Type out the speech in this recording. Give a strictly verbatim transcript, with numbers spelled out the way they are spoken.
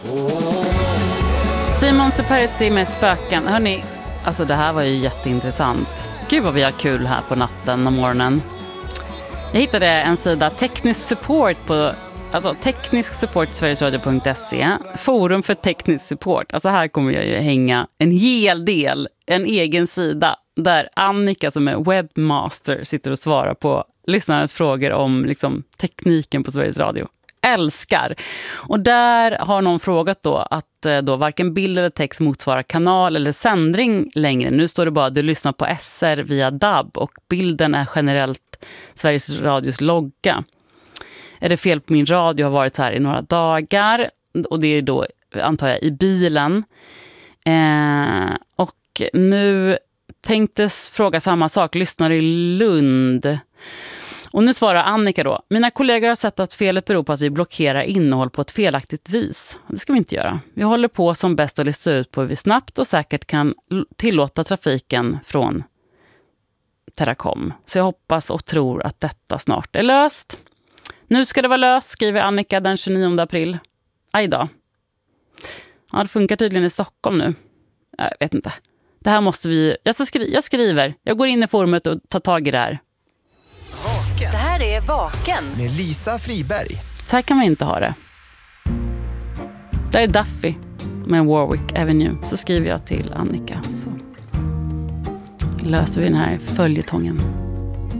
Simon Superetti med Spöken. Hörrni, alltså det här var ju jätteintressant. Gud vad vi har kul här på natten och morgonen. Jag hittade en sida, teknisk support på, alltså teknisk support sverigesradio punkt se, forum för teknisk support. Alltså här kommer jag ju hänga en hel del, en egen sida där Annika som är webbmaster sitter och svarar på lyssnarens frågor om liksom tekniken på Sveriges Radio. Älskar. Och där har någon frågat då att då varken bild eller text motsvarar kanal eller sändning längre. Nu står det bara att du lyssnar på S R via D A B och bilden är generellt Sveriges Radios logga. Är det fel på min radio? Har varit så här i några dagar och det är då antar jag i bilen. Eh, och nu tänktes fråga samma sak. Lyssnar i Lund. Och nu svarar Annika då. Mina kollegor har sett att felet beror på att vi blockerar innehåll på ett felaktigt vis. Det ska vi inte göra. Vi håller på som bäst att lista ut på hur vi snabbt och säkert kan tillåta trafiken från Teracom. Så jag hoppas och tror att detta snart är löst. Nu ska det vara löst, skriver Annika den tjugonionde april. Aj då. Ja, det funkar tydligen i Stockholm nu. Jag vet inte. Det här måste vi... Jag, ska skri... jag skriver. Jag går in i forumet och tar tag i det här. Vaken. Det här är Vaken. Med Lisa Friberg. Så här kan man inte ha det. Där är Duffy med Warwick Avenue. Så skriver jag till Annika. Så löser vi den här följetongen.